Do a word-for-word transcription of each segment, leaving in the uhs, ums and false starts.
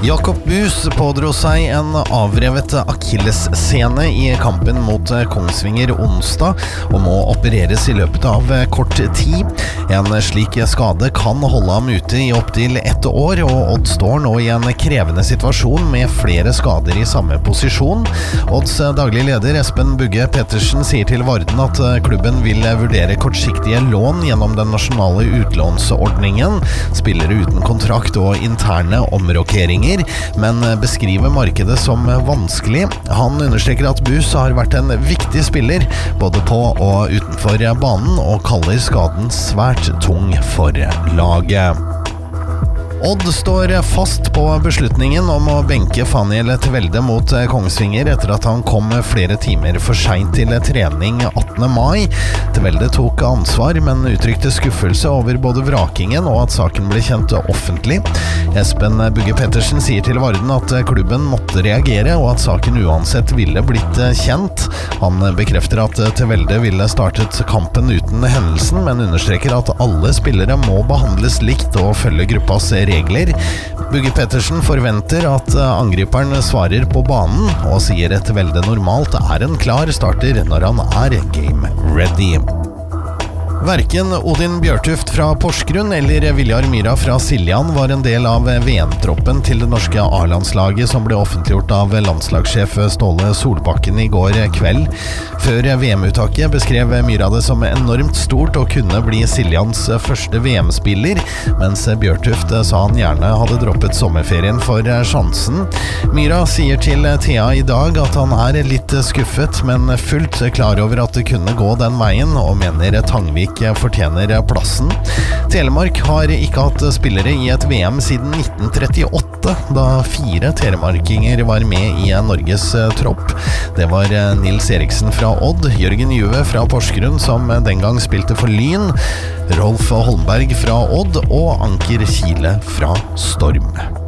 Jakob Buus pådro seg en avrevet akillessene i kampen mot Kongsvinger onsdag og må opereres i løpet av kort tid. En slik skade kan holde ham ute i opptil ett år, og Odd står nå i en krevende situasjon med flere skader i samme posisjon. Odds daglig leder Espen Bugge Pettersen sier til Varden at klubben vil vurdere kortsiktige lån gjennom den nasjonale utlånsordningen, spillere uten kontrakt og interne omrokeringer, men beskriver markedet som vanskelig. Han understreker at Buus har vært en viktig spiller både på og utenfor banen, og kaller skaden svært tung for laget. Odd står fast på beslutningen om å benke Faniel Tvelde mot Kongsvinger etter at han kom flere timer for sent til trening attende mai. Tvelde tok ansvar, men uttrykte skuffelse over både vrakingen og at saken ble kjent offentlig. Espen Bugge Pettersen sier til Varden at klubben måtte reagere, og at saken uansett ville blitt kjent. Han bekrefter at Tvelde ville startet kampen uten hendelsen, men understreker at alle spillere må behandles likt og følge gruppas regler. Bugge Pettersen forventer at angriperen svarer på banen, og sier at Tvelde normalt er en klar starter når han er game ready. Hverken Odin Bjørtuft fra Porsgrunn eller Viljar Myra fra Siljan var en del av V M-troppen til det norske A-landslaget som ble offentliggjort av landslagssjef Ståle Solbakken i går kveld. Før V M-uttaket beskrev Myra det som enormt stort å kunne bli Siljans første V M-spiller, mens Bjørtuft sa han gjerne hadde droppet sommerferien for sjansen. Myra sier til T A i dag at han er litt skuffet, men fullt klar over at det kunne gå den veien, og mener Tangvik fortjener plassen. Telemark har ikke hatt spillere i et V M siden nitten trettiåtte, da fire telemarkinger var med i Norges tropp. Det var Nils Eriksen fra Odd, Jørgen Juve fra Porsgrunn, som den gang spilte for Lyn, Rolf Holmberg fra Odd og Anker Kile fra Storm.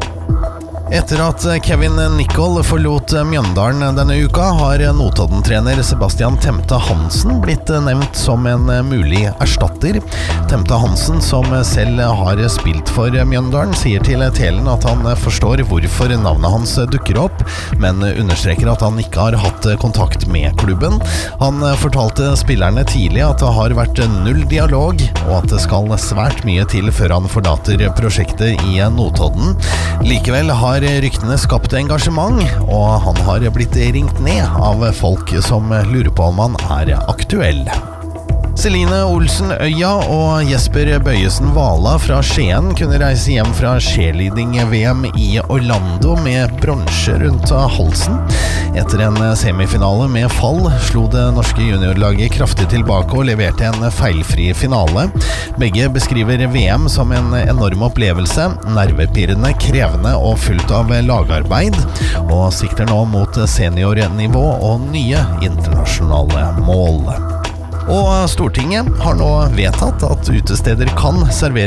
Etter at Kevin Nicol forlot Mjøndalen denne uka, har Notodden-trener Sebastian Temte Hansen blitt nevnt som en mulig erstatter. Temte Hansen, som selv har spilt for Mjøndalen, sier til Telen at han forstår hvorfor navnet hans dukker opp, men understreker at han ikke har hatt kontakt med klubben. Han fortalte spillerne tidlig at det har vært null dialog, og at det skal svært mye til før han forlater prosjektet i Notodden. Likevel har ryktene skapt engasjement, og han har blitt ringt ned av folk som lurer på om han er aktuell. Celine Olsen Øya og Jesper Bøyesen Vala fra Skien kunne reise hjem fra cheerleading-V M i Orlando med bronse rundt halsen. Etter en semifinale med fall slo det norske juniorlaget kraftig tilbake og leverte en feilfri finale. Begge beskriver V M som en enorm opplevelse, nervepirrende, krevende og fullt av lagarbeid, og sikter nå mot seniornivå og nye internasjonale mål. Og Stortinget har nå vedtatt at utesteder kan servere